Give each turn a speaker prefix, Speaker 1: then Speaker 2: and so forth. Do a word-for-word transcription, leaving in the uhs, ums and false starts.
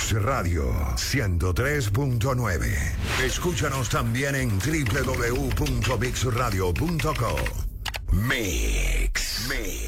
Speaker 1: Mix Radio ciento tres punto nueve. Escúchanos también en doble u doble u doble u punto mix radio punto com. Mix. Mix.